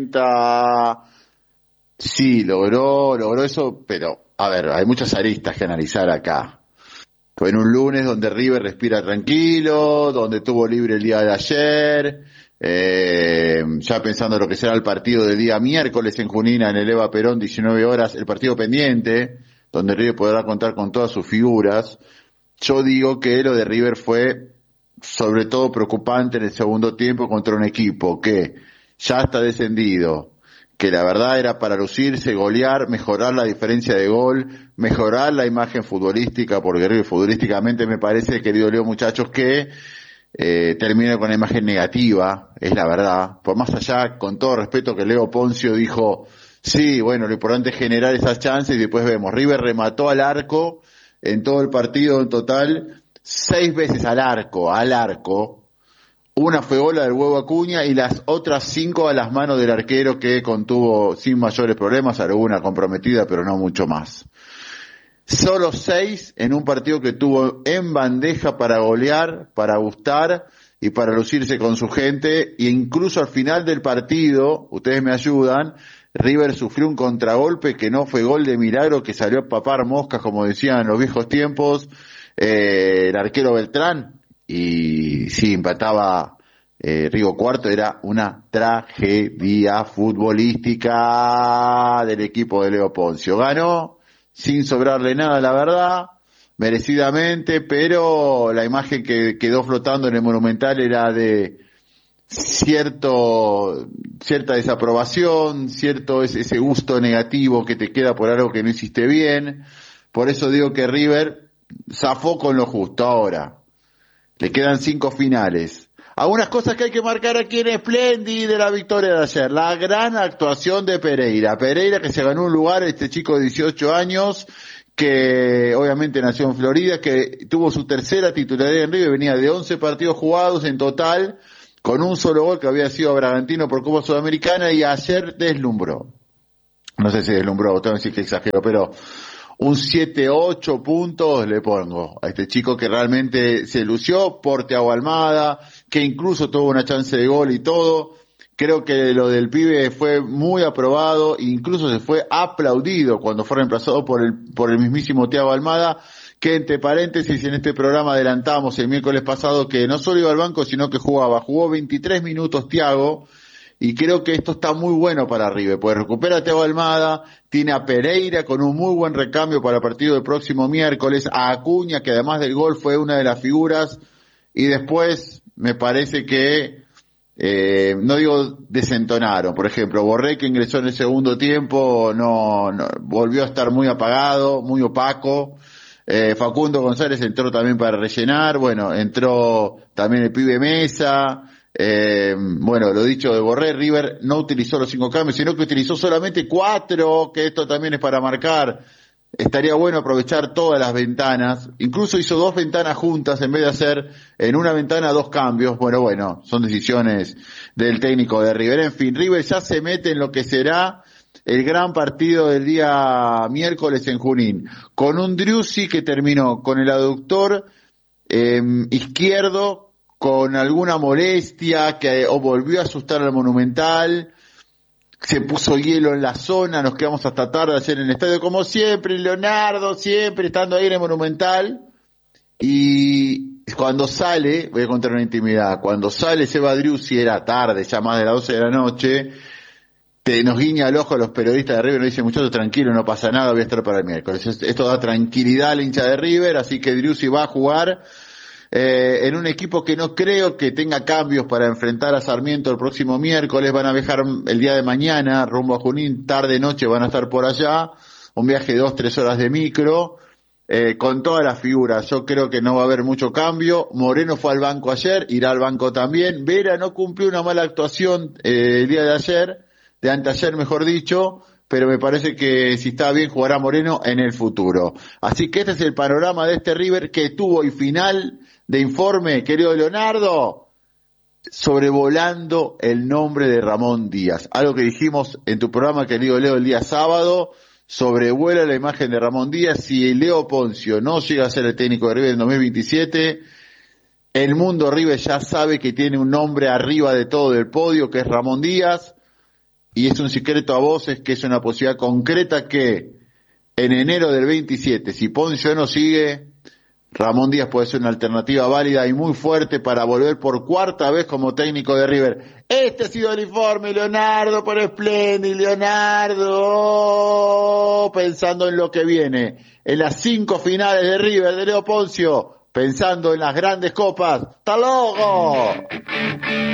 Sí, logró eso, pero, a ver, hay muchas aristas que analizar acá. Fue en un lunes donde River respira tranquilo, donde tuvo libre el día de ayer, ya pensando en lo que será el partido del día miércoles en Junín, en el Eva Perón, 19 horas, el partido pendiente, donde River podrá contar con todas sus figuras. Yo digo que lo de River fue sobre todo preocupante en el segundo tiempo contra un equipo que ya está descendido, que la verdad era para lucirse, golear, mejorar la diferencia de gol, mejorar la imagen futbolística, porque River futbolísticamente me parece, querido Leo, muchachos, que termina con una imagen negativa, es la verdad. Por más allá, con todo respeto, que Leo Poncio dijo, sí, bueno, lo importante es generar esas chances y después vemos. River remató al arco en todo el partido en total 6 veces al arco. Una fue bola del Huevo Acuña y las otras 5 a las manos del arquero que contuvo sin mayores problemas, alguna comprometida, pero no mucho más. Solo 6 en un partido que tuvo en bandeja para golear, para gustar y para lucirse con su gente, e incluso al final del partido, ustedes me ayudan, River sufrió un contragolpe que no fue gol de milagro, que salió a papar moscas, como decían en los viejos tiempos, el arquero Beltrán, y sí, empataba Rigo Cuarto. Era una tragedia futbolística del equipo de Leo Poncio. Ganó sin sobrarle nada, la verdad, merecidamente, pero la imagen que quedó flotando en el Monumental era de cierta desaprobación, cierto ese gusto negativo que te queda por algo que no hiciste bien. Por eso digo que River zafó con lo justo. Ahora, le quedan 5 finales. Algunas cosas que hay que marcar aquí en Splendid de la victoria de ayer. La gran actuación de Pereira. Pereira, que se ganó un lugar, este chico de 18 años, que obviamente nació en Florida, que tuvo su tercera titularidad en River, venía de 11 partidos jugados en total, con un solo gol que había sido a Bragantino por Copa Sudamericana, y ayer deslumbró. No sé si deslumbró, tengo que decir que exagero, pero un 7-8 puntos le pongo a este chico que realmente se lució por Thiago Almada, que incluso tuvo una chance de gol y todo. Creo que lo del pibe fue muy aprobado, incluso se fue aplaudido cuando fue reemplazado por el mismísimo Thiago Almada, que entre paréntesis en este programa adelantamos el miércoles pasado que no solo iba al banco, sino que jugó 23 minutos Thiago. Y creo que esto está muy bueno para River, pues recupera a Thiago Almada, tiene a Pereira con un muy buen recambio para el partido del próximo miércoles, a Acuña, que además del gol fue una de las figuras, y después me parece que, no digo desentonaron, por ejemplo, Borré, que ingresó en el segundo tiempo, no volvió a estar muy apagado, muy opaco. Facundo González entró también para rellenar, bueno, entró también el pibe Mesa. Bueno, lo dicho de Borré, River no utilizó los 5 cambios, sino que utilizó solamente 4, que esto también es para marcar. Estaría bueno aprovechar todas las ventanas, incluso hizo 2 ventanas juntas en vez de hacer en una ventana 2 cambios. Bueno, son decisiones del técnico de River. En fin, River ya se mete en lo que será el gran partido del día miércoles en Junín, con un Driussi que terminó con el aductor izquierdo, con alguna molestia, o volvió a asustar al Monumental, se puso hielo en la zona, nos quedamos hasta tarde ayer en el estadio, como siempre, Leonardo, siempre estando ahí en el Monumental, y cuando sale, voy a contar una intimidad, cuando sale Seba Driussi, era tarde, ya más de las 12 de la noche, nos guiña el ojo a los periodistas de River, nos dice, muchachos, tranquilo, no pasa nada, voy a estar para el miércoles. Esto da tranquilidad al hincha de River, así que Driussi va a jugar en un equipo que no creo que tenga cambios para enfrentar a Sarmiento el próximo miércoles. Van a viajar el día de mañana rumbo a Junín, tarde noche van a estar por allá, un viaje de 2-3 horas de micro, con todas las figuras. Yo creo que no va a haber mucho cambio. Moreno fue al banco ayer, irá al banco también. Vera no cumplió una mala actuación el día de ayer, de anteayer mejor dicho, pero me parece que si está bien jugará Moreno en el futuro. Así que este es el panorama de este River que tuvo y final de informe, querido Leonardo, sobrevolando el nombre de Ramón Díaz. Algo que dijimos en tu programa, querido Leo, el día sábado, sobrevuela la imagen de Ramón Díaz. Si Leo Poncio no llega a ser el técnico de River en 2027, el mundo River ya sabe que tiene un nombre arriba de todo del podio, que es Ramón Díaz. y es un secreto a voces que es una posibilidad concreta que en enero del 27, si Poncio no sigue, Ramón Díaz puede ser una alternativa válida y muy fuerte para volver por cuarta vez como técnico de River. Este ha sido el informe, Leonardo, por Splendid, Leonardo, pensando en lo que viene, en las 5 finales de River de Leo Poncio, pensando en las grandes copas. ¡Hasta luego!